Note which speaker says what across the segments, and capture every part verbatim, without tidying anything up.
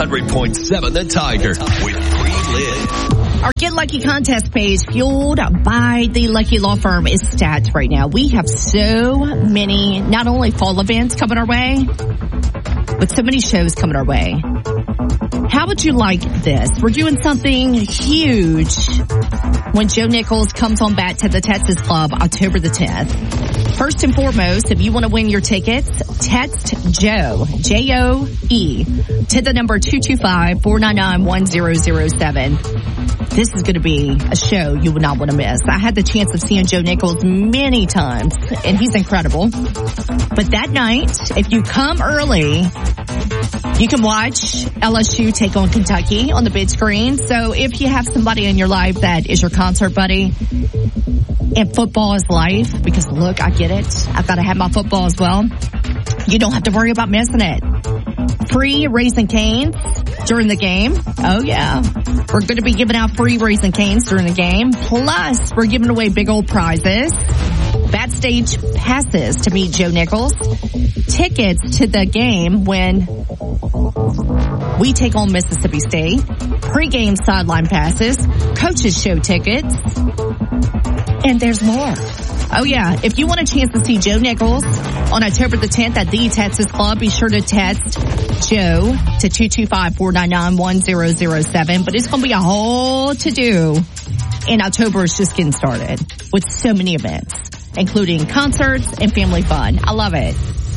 Speaker 1: hundred point seven The Tiger with Pre-Lid.
Speaker 2: Our Get Lucky contest page, fueled by the Lucky Law Firm, is stacked right now. We have so many, not only fall events coming our way, but so many shows coming our way. How would you like this? We're doing something huge when Joe Nichols comes on back to the Texas Club October the tenth. First and foremost, if you want to win your tickets, text Joe, J O E, to the number two two five, four nine nine, one zero zero seven. This is going to be a show you would not want to miss. I had the chance of seeing Joe Nichols many times, and he's incredible. But that night, if you come early, you can watch L S U take on Kentucky on the big screen. So if you have somebody in your life that is your concert buddy, and football is life, because look, I get it. I've got to have my football as well. You don't have to worry about missing it. Free Raising Cane's during the game. Oh, yeah. We're going to be giving out free Raising Cane's during the game. Plus, we're giving away big old prizes. Backstage passes to meet Joe Nichols. Tickets to the game when we take on Mississippi State. Pre-game sideline passes. Coaches show tickets. And there's more. Oh, yeah. If you want a chance to see Joe Nichols on October the tenth at the Texas Club, be sure to text Joe to two two five, four nine nine, one zero zero seven. But it's going to be a whole to-do. And October is just getting started with so many events, including concerts and family fun. I love it.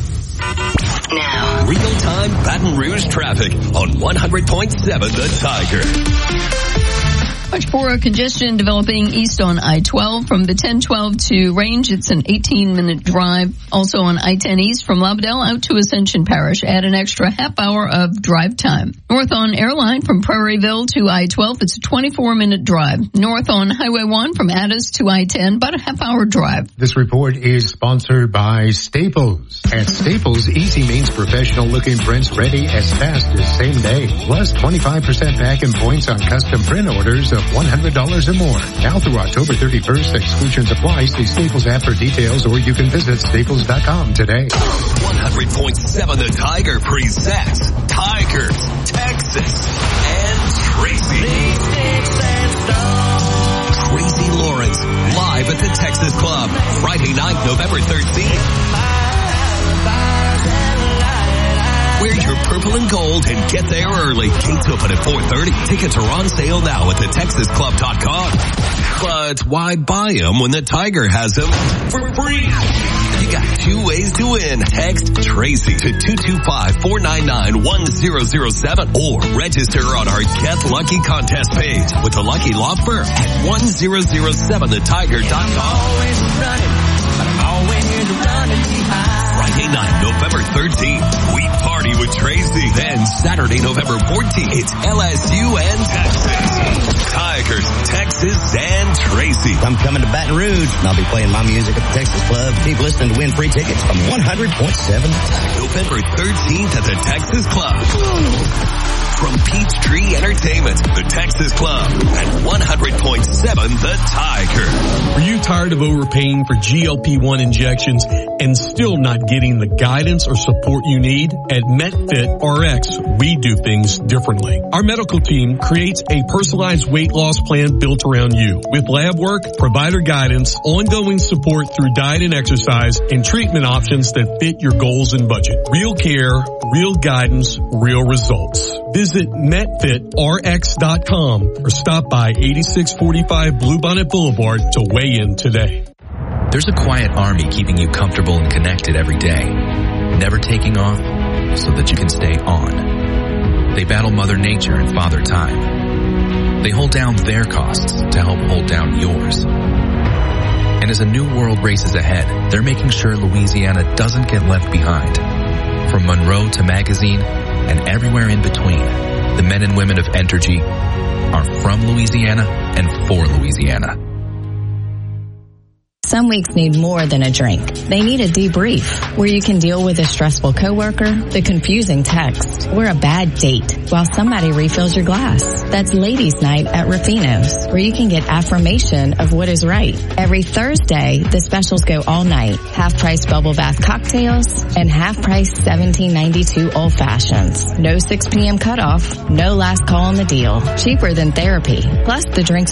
Speaker 1: Now, real-time Baton Rouge traffic on one hundred point seven The Tiger.
Speaker 3: Much poorer congestion developing east on I twelve from the ten twelve to Range. It's an eighteen minute drive. Also on I ten East from Lobdell out to Ascension Parish. Add an extra half hour of drive time. North on Airline from Prairieville to I twelve. It's a twenty-four minute drive. North on Highway one from Addis to I ten. About a half hour drive.
Speaker 4: This report is sponsored by Staples. At Staples, easy means professional looking prints ready as fast as same day. Plus twenty-five percent back in points on custom print orders of one hundred dollars or more. Now through October thirty-first, exclusions apply. See Staples app for details, or you can visit staples dot com today.
Speaker 1: one hundred point seven The Tiger presents Tigers, Texas, and Tracy. Tracy Lawrence, live at the Texas Club, Friday night, November thirteenth. Wear your purple and gold and get there early. Gates open at four thirty. Tickets are on sale now at the texas club dot com. But why buy them when the Tiger has them for free? You got two ways to win. Text Tracy to two two five, four nine nine, one zero zero seven or register on our Get Lucky contest page with the Lucky Law Firm at one zero zero seven the tiger dot com. Friday night, November thirteenth, we party with Tracy. Then Saturday, November fourteenth, it's L S U and Texas. Tigers, Texas, and Tracy.
Speaker 5: I'm coming to Baton Rouge, and I'll be playing my music at the Texas Club. Keep listening to win free tickets from one hundred point seven.
Speaker 1: November thirteenth at the Texas Club. From Peachtree Entertainment, the Texas Club, and one hundred point seven The Tiger.
Speaker 6: Are you tired of overpaying for G L P one injections and still not getting the guidance or support you need? At MetFit R X, we do things differently. Our medical team creates a personalized weight loss plan built around you with lab work, provider guidance, ongoing support through diet and exercise, and treatment options that fit your goals and budget. Real care, real guidance, real results. Visit met fit R X dot com or stop by eighty-six forty-five Bluebonnet Boulevard to weigh in today.
Speaker 7: There's a quiet army keeping you comfortable and connected every day, never taking off so that you can stay on. They battle Mother Nature and Father Time. They hold down their costs to help hold down yours. And as a new world races ahead, they're making sure Louisiana doesn't get left behind. From Monroe to Magazine and everywhere in between, the men and women of Entergy are from Louisiana and for Louisiana.
Speaker 8: Some weeks need more than a drink. They need a debrief, where you can deal with a stressful coworker, the confusing text, or a bad date while somebody refills your glass. That's Ladies' Night at Rufino's, where you can get affirmation of what is right. Every Thursday, the specials go all night. Half price bubble bath cocktails and half price seventeen ninety-two old fashions. No six p.m. cutoff, no last call on the deal. Cheaper than therapy. Plus the drinks